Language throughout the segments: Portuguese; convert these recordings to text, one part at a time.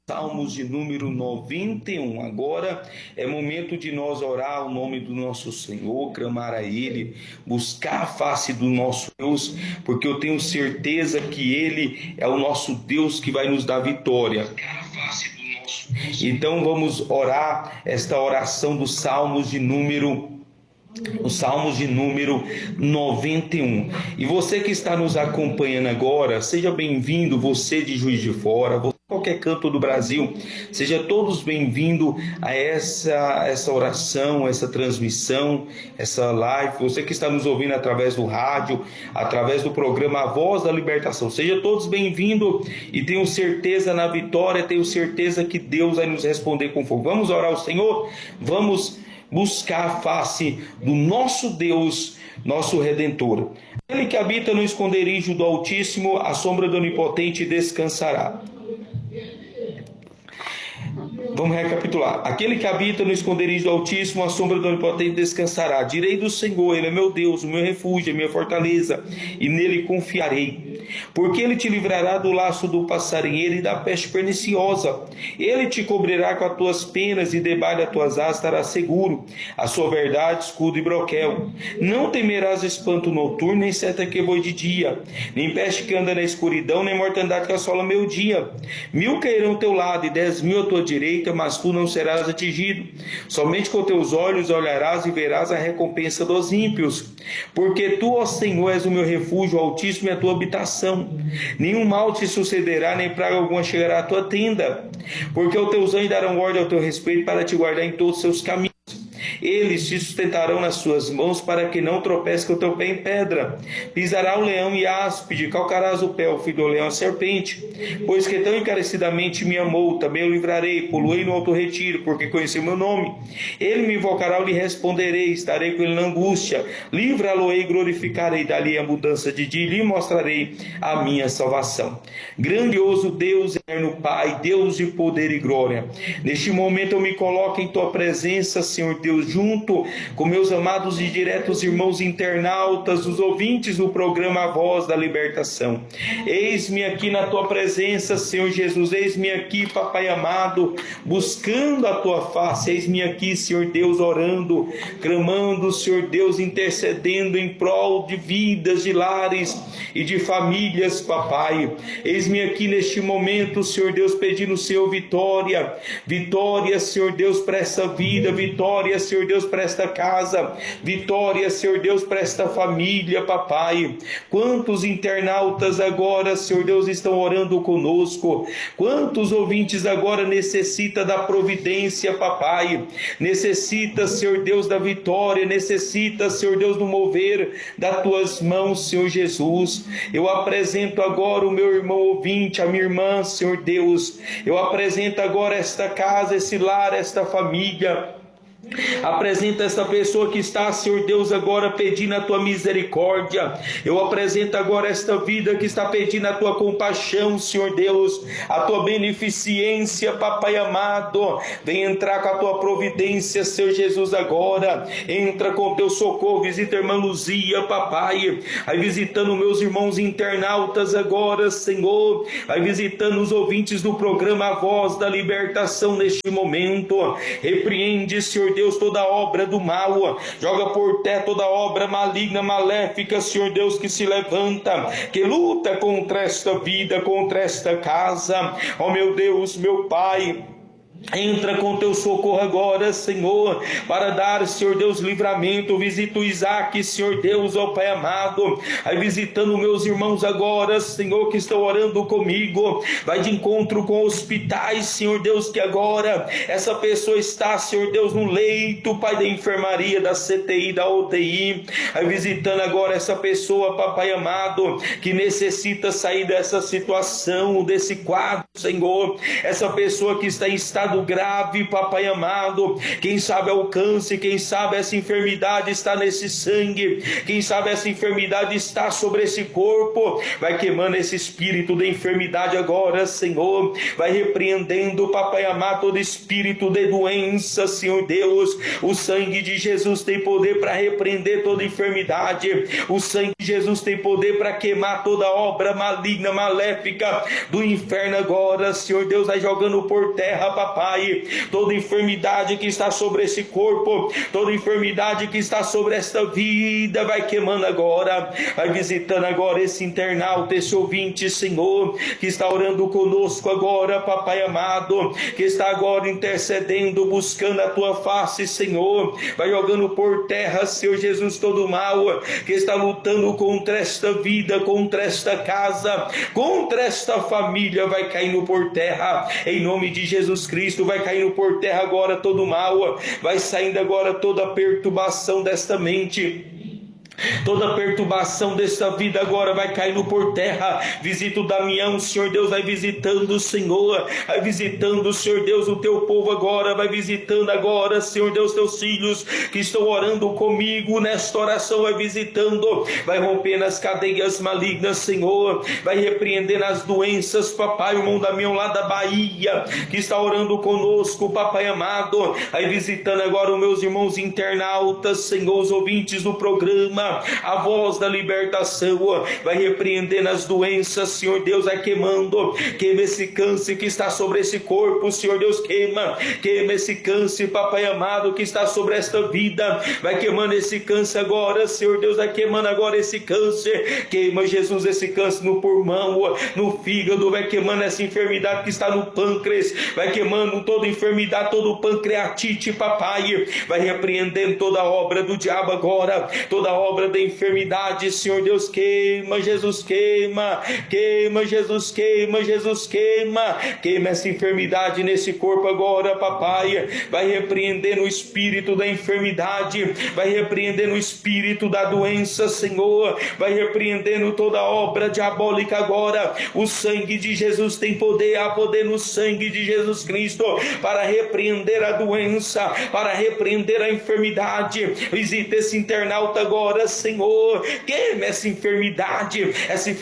Salmos de número 91. Agora é momento de nós orar o nome do nosso Senhor, clamar a Ele, buscar a face do nosso Deus, porque eu tenho certeza que Ele é o nosso Deus que vai nos dar vitória. Então vamos orar esta oração dos Salmos de número 91. E você que está nos acompanhando agora, seja bem-vindo, você de Juiz de Fora, você de qualquer canto do Brasil, seja todos bem-vindos a essa oração, essa transmissão, essa live. Você que está nos ouvindo através do rádio, através do programa A Voz da Libertação, seja todos bem-vindos e tenho certeza na vitória, tenho certeza que Deus vai nos responder com fogo. Vamos orar ao Senhor? Vamos buscar a face do nosso Deus, nosso Redentor. Ele que habita no esconderijo do Altíssimo, a sombra do Onipotente descansará. Vamos recapitular. Aquele que habita no esconderijo do Altíssimo, a sombra do Onipotente descansará. Direi do Senhor, Ele é meu Deus, o meu refúgio, a minha fortaleza, e nele confiarei. Porque Ele te livrará do laço do passarinheiro e da peste perniciosa. Ele te cobrirá com as tuas penas e debaixo das tuas asas estarás seguro. A sua verdade, escudo e broquel. Não temerás espanto noturno, nem seta que voe de dia, nem peste que anda na escuridão, nem mortandade que assola meu dia. 1000 cairão ao teu lado e 10.000 à tua direita, mas tu não serás atingido. Somente com teus olhos olharás e verás a recompensa dos ímpios. Porque tu, ó Senhor, és o meu refúgio, o Altíssimo é a tua habitação. Nenhum mal te sucederá, nem praga alguma chegará à tua tenda. Porque os teus anjos darão ordem ao teu respeito para te guardar em todos os seus caminhos. Eles te sustentarão nas suas mãos para que não tropece com o teu pé em pedra. Pisará o leão e a áspide, calcarás o pé, o filho do leão a serpente. Pois que tão encarecidamente me amou, também eu livrarei, poluei no alto retiro, porque conheceu meu nome. Ele me invocará, eu lhe responderei, estarei com ele na angústia. Livra-lo-ei e glorificarei, dali a mudança de dia, e lhe mostrarei a minha salvação. Grandioso Deus, eterno Pai, Deus de poder e glória. Neste momento eu me coloco em tua presença, Senhor Deus, junto com meus amados e diretos irmãos internautas, os ouvintes do programa A Voz da Libertação. Eis-me aqui na tua presença, Senhor Jesus, eis-me aqui, Papai amado, buscando a tua face, eis-me aqui, Senhor Deus, orando, clamando, Senhor Deus, intercedendo em prol de vidas, de lares e de famílias, Papai. Eis-me aqui neste momento, Senhor Deus, pedindo, Senhor, vitória, Senhor Deus, para essa vida, vitória, Senhor Deus, para esta casa, vitória, Senhor Deus, para esta família, Papai. Quantos internautas agora, Senhor Deus, estão orando conosco, quantos ouvintes agora necessitam da providência, Papai, necessita, Senhor Deus, da vitória, necessita, Senhor Deus, do mover das tuas mãos, Senhor Jesus. Eu apresento agora o meu irmão ouvinte, a minha irmã, Senhor Deus, eu apresento agora esta casa, esse lar, esta família. Apresenta essa pessoa que está, Senhor Deus, agora pedindo a tua misericórdia. Eu apresento agora esta vida que está pedindo a tua compaixão, Senhor Deus, a tua beneficência, Papai amado. Vem entrar com a tua providência, Senhor Jesus, agora. Entra com o teu socorro, visita a irmã Luzia, Papai. Vai visitando meus irmãos internautas agora, Senhor. Vai visitando os ouvintes do programa A Voz da Libertação neste momento. Repreende, Senhor Deus, toda obra do mal, joga por terra toda obra maligna, maléfica, Senhor Deus, que se levanta, que luta contra esta vida, contra esta casa. Ó meu Deus, meu Pai, entra com teu socorro agora, Senhor, para dar, Senhor Deus, livramento. Visita o Isaac, Senhor Deus, ó Pai amado. Vai visitando meus irmãos agora, Senhor, que estão orando comigo. Vai de encontro com hospitais, Senhor Deus, que agora essa pessoa está, Senhor Deus, no leito, Pai, da enfermaria, da CTI, da UTI. Vai visitando agora essa pessoa, Papai amado, que necessita sair dessa situação, desse quadro, Senhor. Essa pessoa que está em estado grave, Papai amado, quem sabe é o câncer, quem sabe essa enfermidade está nesse sangue, quem sabe essa enfermidade está sobre esse corpo. Vai queimando esse espírito da enfermidade agora, Senhor. Vai repreendendo, Papai amado, todo espírito de doença, Senhor Deus. O sangue de Jesus tem poder para repreender toda enfermidade. O sangue de Jesus tem poder para queimar toda obra maligna, maléfica do inferno agora, Senhor Deus, vai jogando por terra, papai, toda enfermidade que está sobre esse corpo, toda enfermidade que está sobre esta vida, vai queimando agora, vai visitando agora esse internauta, esse ouvinte, Senhor, que está orando conosco agora, papai amado, que está agora intercedendo, buscando a tua face, Senhor, vai jogando por terra, Senhor Jesus, todo o mal que está lutando contra esta vida, contra esta casa, contra esta família, vai caindo por terra, em nome de Jesus Cristo, vai caindo por terra agora todo o mal, vai saindo agora toda a perturbação desta mente, toda perturbação desta vida agora vai caindo por terra. Visita o Damião, Senhor Deus, vai visitando o Senhor, vai visitando, Senhor Deus, o teu povo agora, vai visitando agora, Senhor Deus, teus filhos que estão orando comigo nesta oração, vai visitando, vai rompendo as cadeias malignas, Senhor, vai repreendendo as doenças, papai, o irmão Damião lá da Bahia, que está orando conosco, papai amado, vai visitando agora os meus irmãos internautas, Senhor, os ouvintes do programa, a voz da libertação, vai repreendendo as doenças, Senhor Deus, vai queimando, queima esse câncer que está sobre esse corpo, Senhor Deus, queima esse câncer, papai amado, que está sobre esta vida, vai queimando esse câncer agora, Senhor Deus, vai queimando agora esse câncer, queima, Jesus, esse câncer no pulmão, no fígado, vai queimando essa enfermidade que está no pâncreas, vai queimando toda enfermidade, todo pancreatite, papai, vai repreendendo toda a obra do diabo agora, toda a obra da enfermidade, Senhor Deus, queima, Jesus, queima, Jesus, queima, Jesus, queima essa enfermidade nesse corpo agora, papai, vai repreendendo o espírito da enfermidade, vai repreendendo o espírito da doença, Senhor, vai repreendendo toda obra diabólica agora, o sangue de Jesus tem poder, há poder no sangue de Jesus Cristo, para repreender a doença, para repreender a enfermidade. Visita esse internauta agora, Senhor, queima essa enfermidade,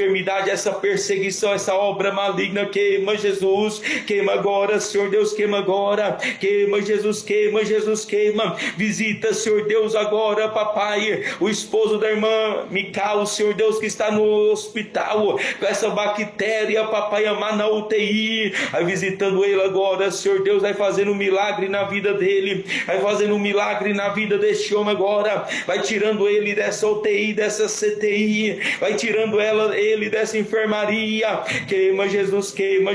essa perseguição, essa obra maligna, queima, Jesus, queima agora, Senhor Deus, queima agora, queima, Jesus, queima, visita, Senhor Deus, agora, papai, o esposo da irmã Mical, Senhor Deus, que está no hospital, com essa bactéria, papai amado, na UTI, vai visitando ele agora, Senhor Deus, vai fazendo um milagre na vida dele, vai fazendo um milagre na vida deste homem agora, vai tirando ele dessa UTI, dessa CTI, vai tirando ele dessa enfermaria, queima, Jesus, queima,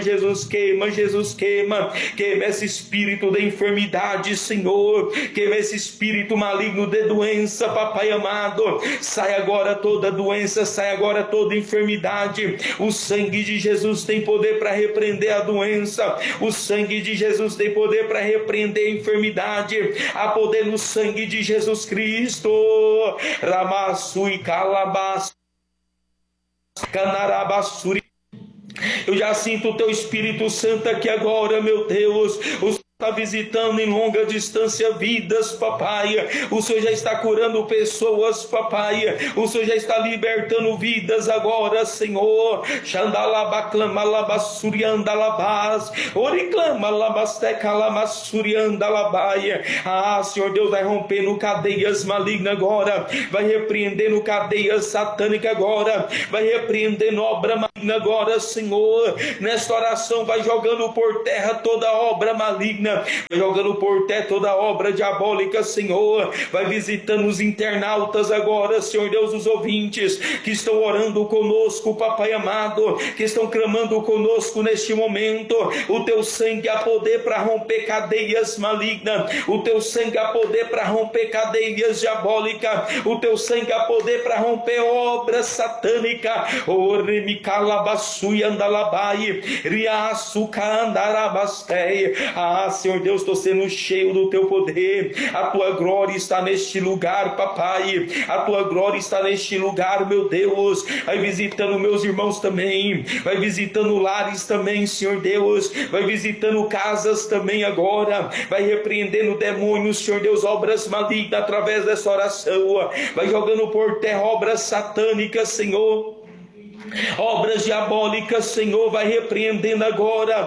esse espírito da enfermidade, Senhor, queima esse espírito maligno de doença, papai amado, sai agora toda doença, sai agora toda enfermidade, o sangue de Jesus tem poder para repreender a doença, o sangue de Jesus tem poder para repreender a enfermidade, há poder no sangue de Jesus Cristo, Ramassui Calabas Canarabassuri. Eu já sinto o teu Espírito Santo aqui agora, meu Deus. Está visitando em longa distância vidas, papai. O Senhor já está curando pessoas, papai. O Senhor já está libertando vidas agora, Senhor. Ah, Senhor Deus, vai rompendo cadeias malignas agora, vai repreendendo cadeias satânicas agora, vai repreendendo obra maligna agora, Senhor. Nesta oração vai jogando por terra toda obra maligna, vai jogando por terra toda obra diabólica, Senhor. Vai visitando os internautas agora, Senhor Deus, os ouvintes que estão orando conosco, papai amado, que estão clamando conosco neste momento. O teu sangue há poder para romper cadeias malignas, o teu sangue há poder para romper cadeias diabólicas, o teu sangue há poder para romper obras satânicas. Ah, Senhor Deus, estou sendo cheio do teu poder, a tua glória está neste lugar, papai, a tua glória está neste lugar, meu Deus. Vai visitando meus irmãos também, vai visitando lares também, Senhor Deus, vai visitando casas também agora, vai repreendendo demônios, Senhor Deus, obras malignas através dessa oração, vai jogando por terra obras satânicas, Senhor. obras diabólicas, Senhor, vai repreendendo agora,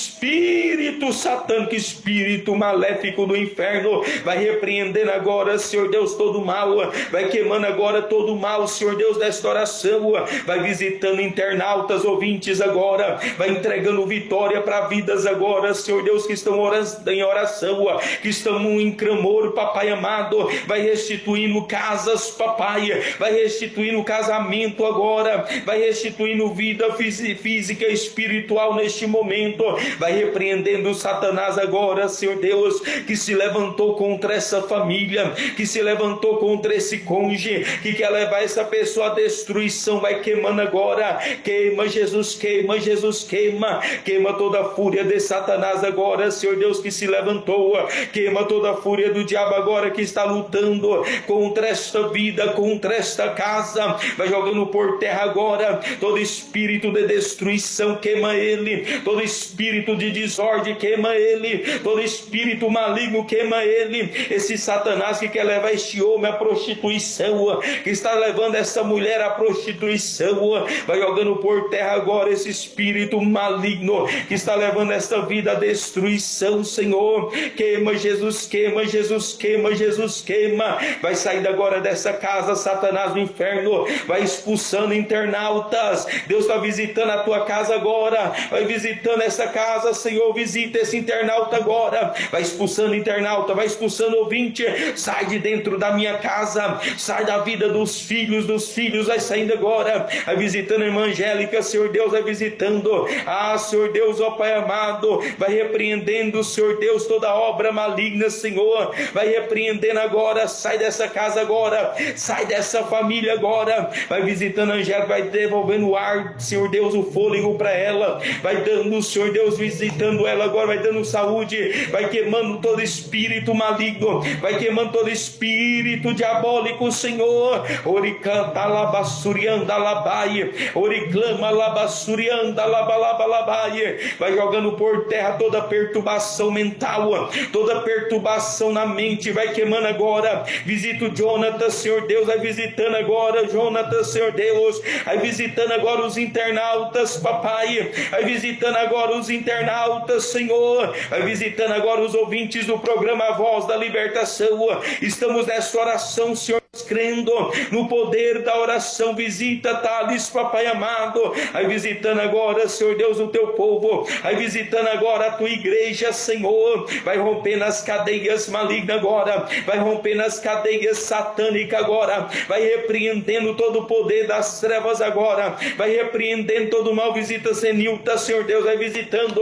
espírito satânico, espírito maléfico do inferno, vai repreendendo agora, Senhor Deus, todo mal, vai queimando agora todo mal, Senhor Deus, desta oração, vai visitando internautas, ouvintes agora, vai entregando vitória para vidas agora, Senhor Deus, que estão em oração, que estão em clamor, papai amado, vai restituindo casas, papai, vai restituindo casamento agora, vai restituindo vida física e espiritual neste momento, vai repreendendo Satanás agora, Senhor Deus, que se levantou contra essa família, que se levantou contra esse cônjuge, que quer levar essa pessoa à destruição, vai queimando agora, queima Jesus, queima Jesus, queima toda a fúria de Satanás agora, Senhor Deus, que se levantou, queima toda a fúria do diabo agora, que está lutando contra esta vida, contra esta casa, vai jogando por terra agora, todo espírito de destruição, queima ele, todo espírito de desordem, queima ele, todo espírito maligno, queima ele, esse Satanás que quer levar este homem à prostituição, que está levando essa mulher à prostituição, vai jogando por terra agora esse espírito maligno, que está levando esta vida à destruição, Senhor, queima Jesus, queima Jesus, queima Jesus, queima, vai sair agora dessa casa, Satanás do inferno, vai expulsando internautas, Deus está visitando a tua casa agora, vai visitando essa casa, Senhor, visita esse internauta agora, vai expulsando internauta, vai expulsando ouvinte, sai de dentro da minha casa, sai da vida dos filhos, vai saindo agora, vai visitando a irmã Angélica, Senhor Deus, vai visitando, Senhor Deus, ó Pai amado, vai repreendendo, Senhor Deus, toda obra maligna, Senhor, vai repreendendo agora, sai dessa casa agora, sai dessa família agora, vai visitando a Angélica, vai devolvendo o ar, Senhor Deus, o fôlego para ela, vai dando, Senhor Deus, visitando ela agora, vai dando saúde, vai queimando todo espírito maligno, vai queimando todo espírito diabólico, Senhor, oricanta labassurianda labai, oriclama labassurianda labalabai, vai jogando por terra toda perturbação mental, toda perturbação na mente, vai queimando agora, visita o Jonathan, Senhor Deus, vai visitando agora, Jonathan, Senhor Deus, vai visitando agora os internautas, papai, vai visitando agora os internautas, Senhor, vai visitando agora os ouvintes do programa A Voz da Libertação, estamos nessa oração, Senhor, crendo no poder da oração, visita Thales, papai amado, vai visitando agora, Senhor Deus, o teu povo, vai visitando agora a tua igreja, Senhor, vai rompendo as cadeias malignas agora, vai rompendo as cadeias satânicas agora, vai repreendendo todo o poder das trevas agora, vai repreendendo todo o mal, visita Zenilta, Senhor Deus, vai visitando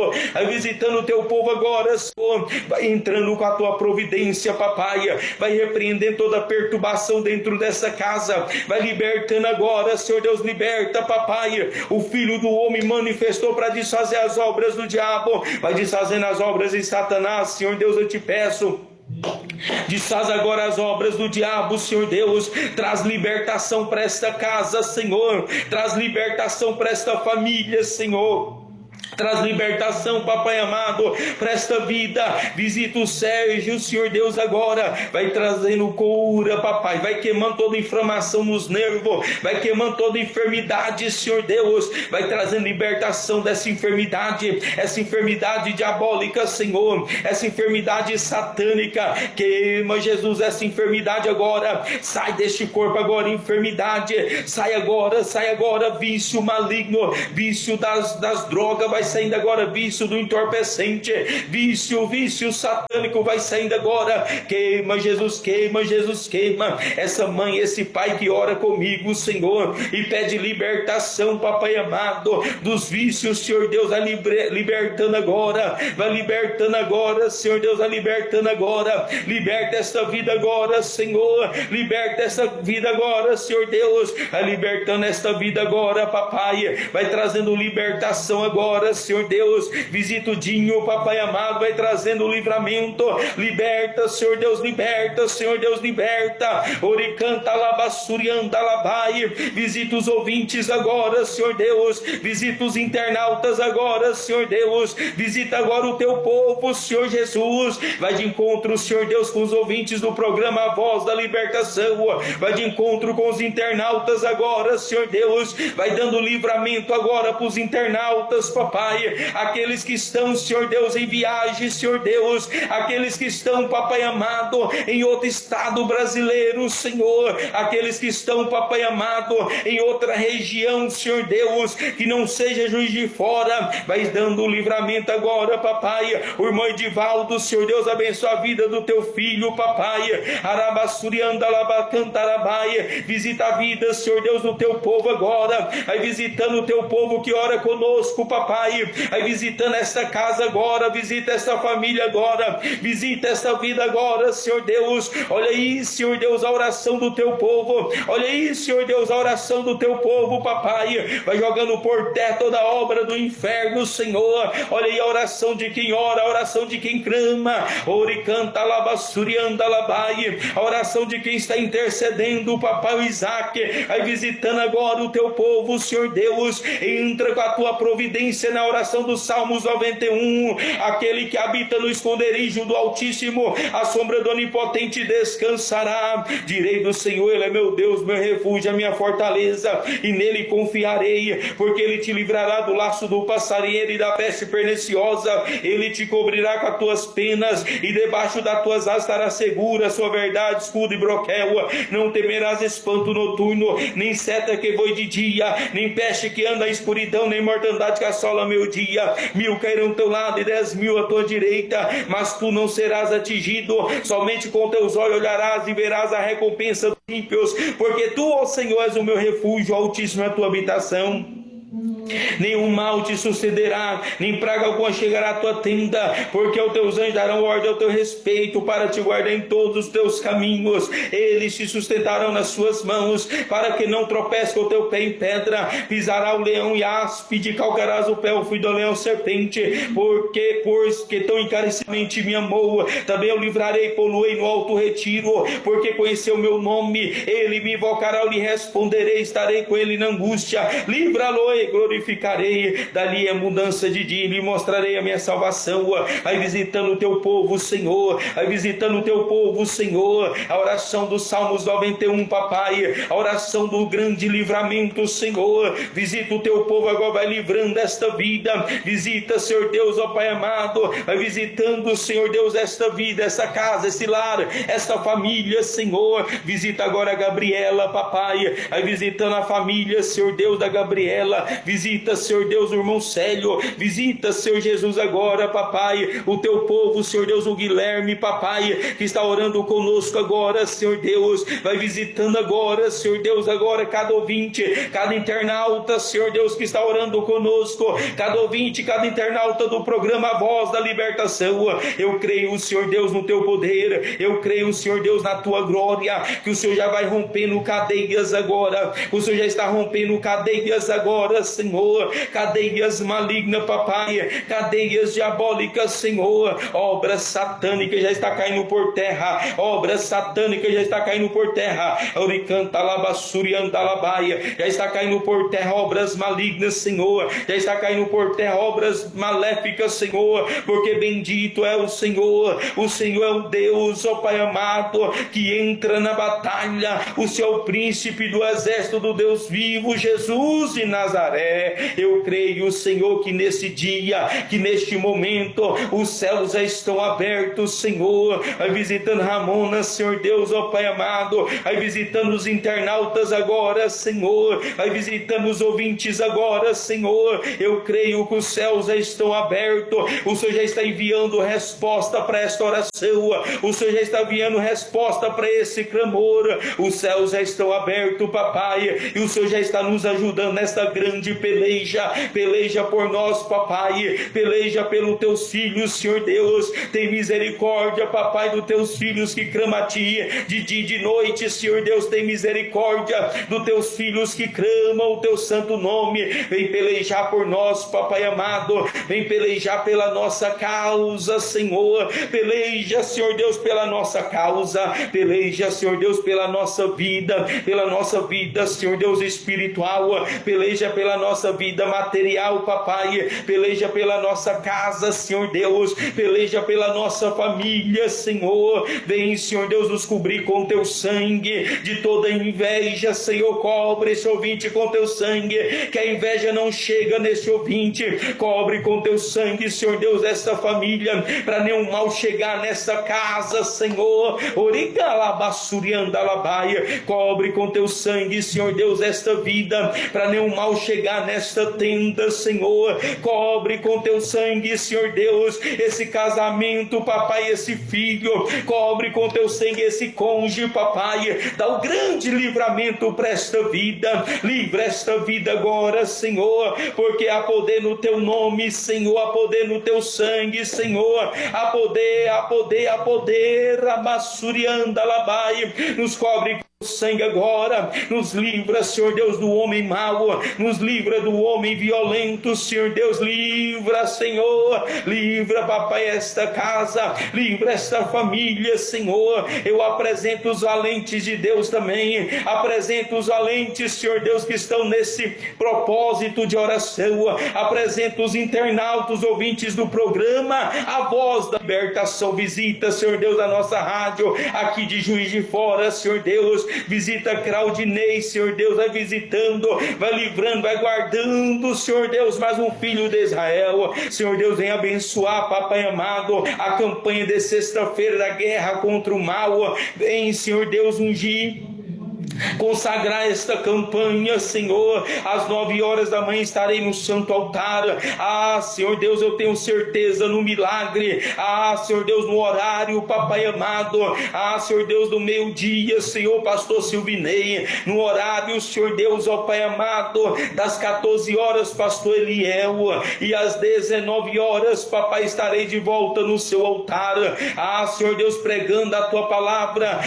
o teu povo agora, Senhor, vai entrando com a tua providência, papai, vai repreendendo toda perturbação dentro dessa casa, vai libertando agora, Senhor Deus, liberta, papai, o Filho do Homem manifestou para desfazer as obras do diabo, vai desfazendo as obras de Satanás, Senhor Deus, eu te peço, desfaz agora as obras do diabo, Senhor Deus, traz libertação para esta casa, Senhor, traz libertação para esta família, Senhor, traz libertação, papai amado, para esta vida, visita o Sérgio, Senhor Deus, agora, vai trazendo cura, papai, vai queimando toda inflamação nos nervos, vai queimando toda enfermidade, Senhor Deus, vai trazendo libertação dessa enfermidade, essa enfermidade diabólica, Senhor, essa enfermidade satânica, queima, Jesus, essa enfermidade agora, sai deste corpo agora, enfermidade, sai agora, vício maligno, vício das drogas, vai saindo agora, vício do entorpecente, vício satânico, vai saindo agora, queima Jesus, queima, essa mãe, esse pai que ora comigo, Senhor, e pede libertação, papai amado, dos vícios, Senhor Deus, vai libertando agora, Senhor Deus, vai libertando agora, liberta esta vida agora, Senhor, liberta esta vida agora, Senhor Deus, vai libertando esta vida agora, papai, vai trazendo libertação agora, Senhor Deus, visita o Dinho, papai amado, vai trazendo livramento, liberta, Senhor Deus, liberta, Senhor Deus, liberta, oricanta, labassurianda, labai, visita os ouvintes agora, Senhor Deus, visita os internautas agora, Senhor Deus, visita agora o teu povo, Senhor Jesus, vai de encontro, Senhor Deus, com os ouvintes do programa A Voz da Libertação, vai de encontro com os internautas agora, Senhor Deus, vai dando livramento agora para os internautas, papai, aqueles que estão, Senhor Deus, em viagem, Senhor Deus, aqueles que estão, papai amado, em outro estado brasileiro, Senhor, aqueles que estão, papai amado, em outra região, Senhor Deus, que não seja Juiz de Fora, vai dando livramento agora, papai, o irmão Edivaldo, Senhor Deus, abençoa a vida do teu filho, papai, arabassurianda, labacantarabai, visita a vida, Senhor Deus, do teu povo agora, vai visitando o teu povo que ora conosco, papai, vai visitando esta casa agora, visita esta família agora, visita esta vida agora, Senhor Deus, olha aí, Senhor Deus, a oração do teu povo, olha aí, Senhor Deus, a oração do teu povo, papai, vai jogando por terra toda a obra do inferno, Senhor, olha aí a oração de quem ora, a oração de quem clama, oricanta, labassurianda, labai, a oração de quem está intercedendo, papai, o Isaac, vai visitando agora o teu povo, Senhor Deus, entra com a tua providência na oração dos Salmos 91, aquele que habita no esconderijo do Altíssimo, a sombra do Onipotente descansará, direi do Senhor, Ele é meu Deus, meu refúgio, a minha fortaleza, e nele confiarei, porque Ele te livrará do laço do passarinheiro e da peste perniciosa, Ele te cobrirá com as tuas penas, e debaixo das tuas asas estará segura, sua verdade, escudo e broquel, não temerás espanto noturno, nem seta que voe de dia, nem peste que anda em escuridão, nem mortandade que assola meu dia, 1000 cairão ao teu lado e 10.000 à tua direita, mas tu não serás atingido, somente com teus olhos olharás e verás a recompensa dos ímpios, porque tu, ó Senhor, és o meu refúgio, o Altíssimo é a tua habitação. Nenhum mal te sucederá, nem praga alguma chegará à tua tenda, porque os teus anjos darão ordem ao teu respeito, para te guardar em todos os teus caminhos, eles te sustentarão nas suas mãos, para que não tropece com o teu pé em pedra, pisará o leão e a áspide, calcarás o pé ao filho do leão serpente, porque tão encarecidamente me amou, também eu livrarei, poluei no alto retiro, porque conheceu o meu nome, ele me invocará, eu lhe responderei, estarei com ele na angústia, livrá-lo e glorificarei, dali a mudança de dia, lhe mostrarei a minha salvação, vai visitando o teu povo, Senhor, vai visitando o teu povo, Senhor, a oração dos Salmos 91, papai, a oração do grande livramento, Senhor, visita o teu povo agora, vai livrando esta vida, visita, Senhor Deus, ó Pai amado, vai visitando, Senhor Deus, esta vida, essa casa, esse lar, esta família, Senhor, visita agora a Gabriela, papai, vai visitando a família, Senhor Deus, da Gabriela, visita, Senhor Deus, o irmão Célio, visita, Senhor Jesus, agora, papai, o teu povo, Senhor Deus, o Guilherme, papai, que está orando conosco agora, Senhor Deus, vai visitando agora, Senhor Deus, agora cada ouvinte, cada internauta, Senhor Deus, que está orando conosco, cada ouvinte, cada internauta do programa A Voz da Libertação, eu creio, Senhor Deus, no teu poder, eu creio, Senhor Deus, na tua glória, que o Senhor já vai rompendo cadeias agora, o Senhor já está rompendo cadeias agora, Senhor, cadeias malignas, papai, cadeias diabólicas, Senhor, obras satânicas já está caindo por terra, obras satânicas já está caindo por terra, oricanta, labassurianda, labaia, já está caindo por terra obras malignas, Senhor, já está caindo por terra obras maléficas, Senhor, porque bendito é o Senhor é o Deus, ó Pai amado, que entra na batalha, o seu príncipe do exército do Deus vivo, Jesus de Nazaré. Eu creio, Senhor, que nesse dia, que neste momento, os céus já estão abertos, Senhor, vai visitando Ramona, Senhor Deus, ó Pai amado, vai visitando os internautas agora, Senhor, vai visitando os ouvintes agora, Senhor, eu creio que os céus já estão abertos, o Senhor já está enviando resposta para esta oração, o Senhor já está enviando resposta para esse clamor, os céus já estão abertos, papai, e o Senhor já está nos ajudando nesta grande peleja por nós, papai, peleja pelos teus filhos, Senhor Deus, tem misericórdia, papai, dos teus filhos que clamam a ti, de dia e de noite, Senhor Deus, tem misericórdia dos teus filhos que clamam o teu santo nome, vem pelejar por nós, papai amado, vem pelejar pela nossa causa, Senhor, peleja, Senhor Deus, pela nossa causa, peleja, Senhor Deus, pela nossa vida, Senhor Deus, espiritual, peleja pela nossa vida material, papai, peleja pela nossa casa, Senhor Deus, peleja pela nossa família, Senhor, vem, Senhor Deus, nos cobrir com teu sangue, de toda inveja, Senhor, cobre esse ouvinte com teu sangue, que a inveja não chega nesse ouvinte, cobre com teu sangue, Senhor Deus, esta família, para nenhum mal chegar nessa casa, Senhor, cobre com teu sangue, Senhor Deus, esta vida, para nenhum mal chegar nesta tenda, Senhor, cobre com teu sangue, Senhor Deus, esse casamento, papai, esse filho, cobre com teu sangue esse cônjuge, papai, dá o grande livramento para esta vida, livra esta vida agora, Senhor, porque há poder no teu nome, Senhor, há poder no teu sangue, Senhor, há poder, Rabassurianda Labai, nos cobre sangue agora, nos livra, Senhor Deus, do homem mau, nos livra do homem violento, Senhor Deus, livra, Senhor, livra, papai, esta casa, livra esta família, Senhor, eu apresento os valentes de Deus também, apresento os valentes, Senhor Deus, que estão nesse propósito de oração, apresento os internautas, ouvintes do programa, a voz da libertação, visita, Senhor Deus, a nossa rádio, aqui de Juiz de Fora, Senhor Deus, visita Claudinei, Senhor Deus, vai visitando, vai livrando, vai guardando, Senhor Deus, mais um filho de Israel, Senhor Deus, vem abençoar, papai amado, a campanha de sexta-feira da guerra contra o mal, vem, Senhor Deus, ungir, consagrar esta campanha, Senhor, às 9 horas da manhã estarei no santo altar, Senhor Deus, eu tenho certeza no milagre, Senhor Deus, no horário, papai amado, Senhor Deus, no meio-dia, Senhor, pastor Silvinei, no horário, Senhor Deus, ó Pai amado, das 14 horas, pastor Eliel, e às 19 horas, papai, estarei de volta no seu altar, Senhor Deus, pregando a tua palavra,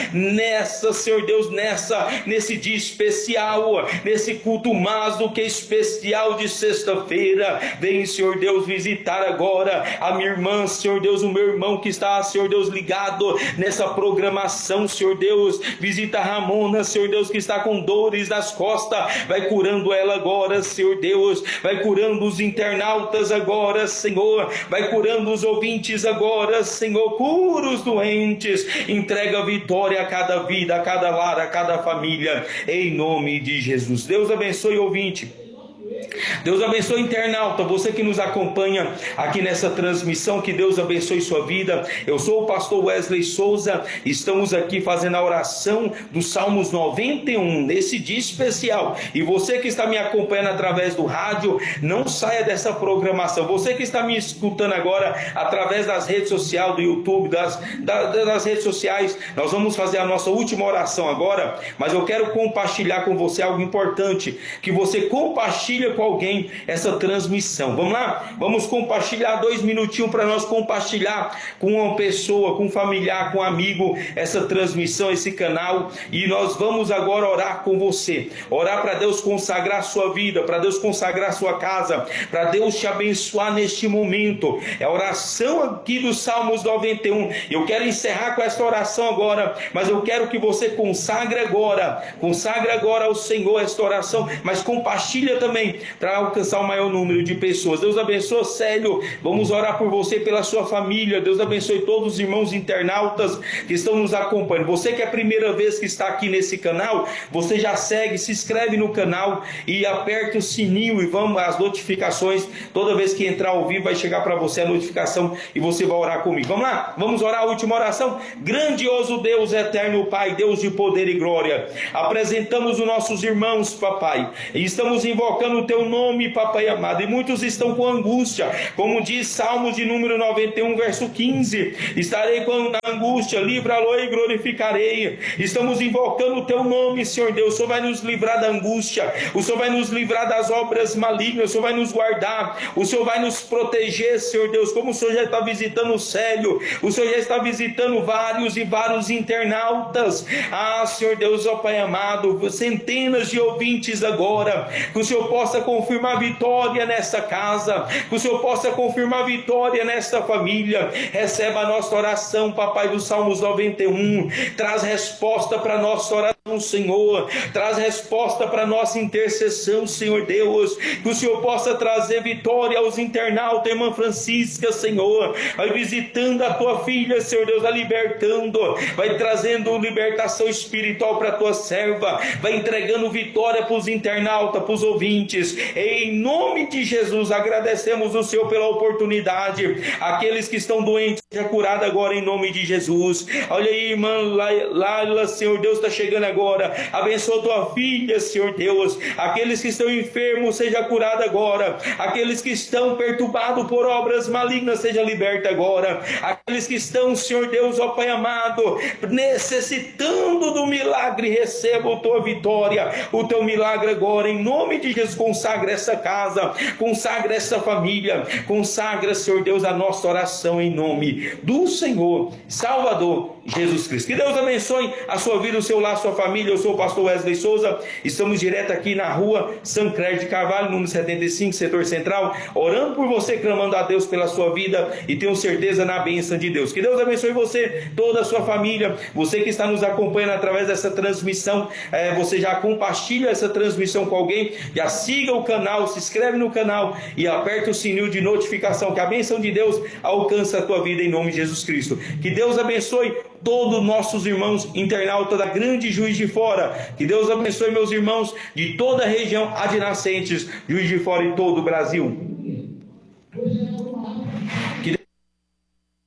Senhor Deus, nesse dia especial, nesse culto mais do que especial de sexta-feira, vem, Senhor Deus, visitar agora a minha irmã, Senhor Deus, o meu irmão que está, Senhor Deus, ligado nessa programação, Senhor Deus, visita a Ramona, Senhor Deus, que está com dores nas costas, vai curando ela agora, Senhor Deus, vai curando os internautas agora, Senhor, vai curando os ouvintes agora, Senhor, cura os doentes, entrega vitória a cada vida, a cada lar, a cada família, em nome de Jesus. Deus abençoe, ouvinte. Deus abençoe, internauta, você que nos acompanha aqui nessa transmissão, que Deus abençoe sua vida. Eu sou o pastor Wesley Souza, estamos aqui fazendo a oração dos Salmos 91, nesse dia especial, e você que está me acompanhando através do rádio, não saia dessa programação. Você que está me escutando agora através das redes sociais, do YouTube, das redes sociais, nós vamos fazer a nossa última oração agora, mas eu quero compartilhar com você algo importante, que você compartilha com alguém essa transmissão. Vamos lá? Vamos compartilhar 2 minutinhos para nós compartilhar com uma pessoa, com um familiar, com um amigo, essa transmissão, esse canal, e nós vamos agora orar com você, orar para Deus consagrar a sua vida, para Deus consagrar a sua casa, para Deus te abençoar neste momento. É a oração aqui dos Salmos 91. Eu quero encerrar com essa oração agora, mas eu quero que você consagre agora ao Senhor esta oração, mas compartilha também para alcançar o maior número de pessoas. Deus abençoe, Célio, vamos orar por você e pela sua família. Deus abençoe todos os irmãos internautas que estão nos acompanhando. Você que é a primeira vez que está aqui nesse canal, você já segue, se inscreve no canal e aperta o sininho e vamos as notificações. Toda vez que entrar ao vivo vai chegar para você a notificação e você vai orar comigo. Vamos lá? Vamos orar a última oração. Grandioso Deus, eterno Pai, Deus de poder e glória, apresentamos os nossos irmãos, papai, e estamos invocando o teu nome, papai amado, e muitos estão com angústia, como diz Salmos de número 91, verso 15, estarei na angústia, livra-lo e glorificarei. Estamos invocando o teu nome, Senhor Deus. O Senhor vai nos livrar da angústia, o Senhor vai nos livrar das obras malignas, o Senhor vai nos guardar, o Senhor vai nos proteger, Senhor Deus, como o Senhor já está visitando o Célio, o Senhor já está visitando vários e vários internautas. Senhor Deus, ó Pai amado, centenas de ouvintes agora, que o Senhor possa confirmar vitória nessa casa, que o Senhor possa confirmar vitória nesta família. Receba a nossa oração, papai, do Salmos 91, traz resposta para a nossa oração, Senhor, traz resposta para a nossa intercessão, Senhor Deus, que o Senhor possa trazer vitória aos internautas, irmã Francisca, Senhor, vai visitando a tua filha, Senhor Deus, a libertando, vai trazendo libertação espiritual para a tua serva, vai entregando vitória para os internautas, para os ouvintes, em nome de Jesus. Agradecemos o Senhor pela oportunidade, aqueles que estão doentes, seja curado agora em nome de Jesus. Olha aí, irmã Laila, Senhor Deus, está chegando agora, abençoa tua filha, Senhor Deus, aqueles que estão enfermos, seja curado agora, aqueles que estão perturbados por obras malignas, seja liberta agora, aqueles que estão, Senhor Deus, ó Pai amado, necessitando do milagre, receba a tua vitória, o teu milagre agora, em nome de Jesus. Consagra essa casa, consagra essa família, consagra, Senhor Deus, a nossa oração em nome do Senhor Salvador Jesus Cristo. Que Deus abençoe a sua vida, o seu lar, a sua família. Eu sou o pastor Wesley Souza, estamos direto aqui na rua Sancler de Carvalho, número 75, setor central, orando por você, clamando a Deus pela sua vida, e tenho certeza na bênção de Deus. Que Deus abençoe você, toda a sua família, você que está nos acompanhando através dessa transmissão, você já compartilha essa transmissão com alguém, já siga o canal, se inscreve no canal e aperta o sininho de notificação, que a bênção de Deus alcance a tua vida em nome de Jesus Cristo. Que Deus abençoe todos nossos irmãos internautas da grande Juiz de Fora. Que Deus abençoe meus irmãos de toda a região adjacentes, Juiz de Fora e todo o Brasil.